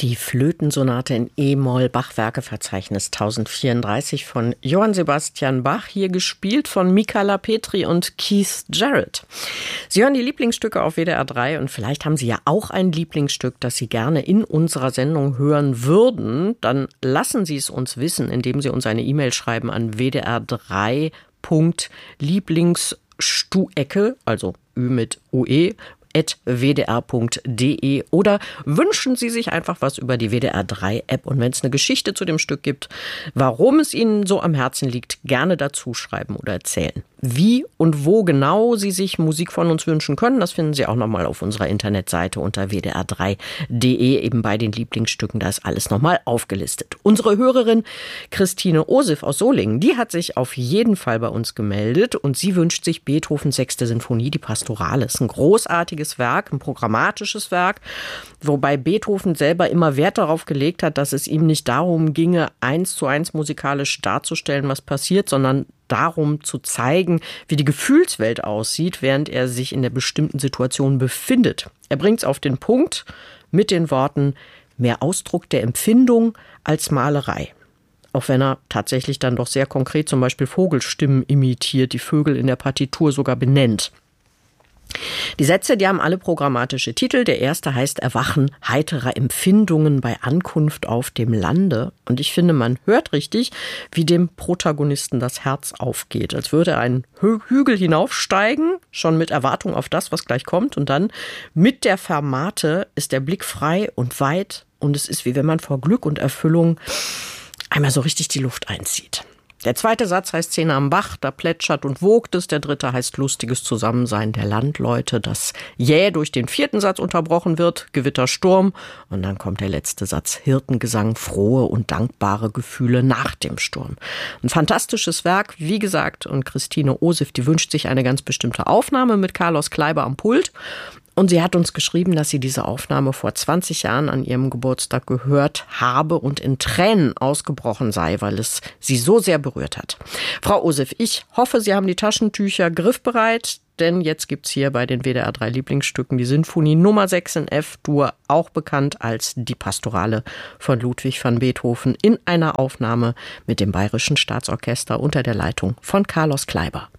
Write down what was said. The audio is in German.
Die Flötensonate in E-Moll, Bachwerkeverzeichnis 1034 von Johann Sebastian Bach, hier gespielt von Michala Petri und Keith Jarrett. Sie hören die Lieblingsstücke auf WDR 3 und vielleicht haben Sie ja auch ein Lieblingsstück, das Sie gerne in unserer Sendung hören würden. Dann lassen Sie es uns wissen, indem Sie uns eine E-Mail schreiben an wdr3.lieblingsstuecke, also Ü mit UE, @wdr.de, oder wünschen Sie sich einfach was über die WDR 3 App, und wenn es eine Geschichte zu dem Stück gibt, warum es Ihnen so am Herzen liegt, gerne dazu schreiben oder erzählen. Wie und wo genau Sie sich Musik von uns wünschen können, das finden Sie auch nochmal auf unserer Internetseite unter wdr3.de, eben bei den Lieblingsstücken, da ist alles nochmal aufgelistet. Unsere Hörerin Christine Osif aus Solingen, die hat sich auf jeden Fall bei uns gemeldet und sie wünscht sich Beethovens 6. Sinfonie, die Pastorale. Ein großartiges Werk, ein programmatisches Werk, wobei Beethoven selber immer Wert darauf gelegt hat, dass es ihm nicht darum ginge, 1:1 musikalisch darzustellen, was passiert, sondern darum zu zeigen, wie die Gefühlswelt aussieht, während er sich in der bestimmten Situation befindet. Er bringt es auf den Punkt mit den Worten: mehr Ausdruck der Empfindung als Malerei. Auch wenn er tatsächlich dann doch sehr konkret zum Beispiel Vogelstimmen imitiert, die Vögel in der Partitur sogar benennt. Die Sätze, die haben alle programmatische Titel. Der erste heißt Erwachen heiterer Empfindungen bei Ankunft auf dem Lande. Und ich finde, man hört richtig, wie dem Protagonisten das Herz aufgeht. Als würde er einen Hügel hinaufsteigen, schon mit Erwartung auf das, was gleich kommt. Und dann mit der Fermate ist der Blick frei und weit. Und es ist, wie wenn man vor Glück und Erfüllung einmal so richtig die Luft einzieht. Der zweite Satz heißt Szene am Bach, da plätschert und wogt es. Der dritte heißt lustiges Zusammensein der Landleute, das jäh durch den vierten Satz unterbrochen wird, Gewitter, Sturm. Und dann kommt der letzte Satz, Hirtengesang, frohe und dankbare Gefühle nach dem Sturm. Ein fantastisches Werk, wie gesagt, und Christine Osif, die wünscht sich eine ganz bestimmte Aufnahme mit Carlos Kleiber am Pult. Und sie hat uns geschrieben, dass sie diese Aufnahme vor 20 Jahren an ihrem Geburtstag gehört habe und in Tränen ausgebrochen sei, weil es sie so sehr berührt hat. Frau Osif, ich hoffe, Sie haben die Taschentücher griffbereit, denn jetzt gibt's hier bei den WDR 3 Lieblingsstücken die Sinfonie Nummer 6 in F-Dur, auch bekannt als die Pastorale von Ludwig van Beethoven, in einer Aufnahme mit dem Bayerischen Staatsorchester unter der Leitung von Carlos Kleiber.